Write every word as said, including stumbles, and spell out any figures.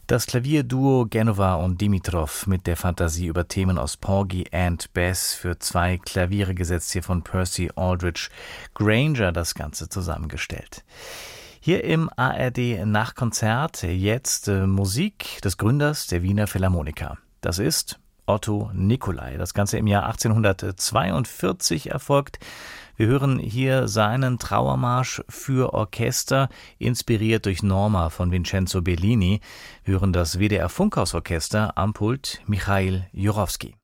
Das Klavierduo Genova und Dimitrov mit der Fantasie über Themen aus Porgy and Bess, für zwei Klaviere gesetzt, hier von Percy Aldridge Granger das Ganze zusammengestellt. Hier im A R D Nachkonzert jetzt äh, Musik des Gründers der Wiener Philharmoniker. Das ist Otto Nicolai. Das Ganze im Jahr achtzehnhundertzweiundvierzig erfolgt. Wir hören hier seinen Trauermarsch für Orchester, inspiriert durch Norma von Vincenzo Bellini. Wir hören das W D R Funkhausorchester am Pult Michail Jurowski.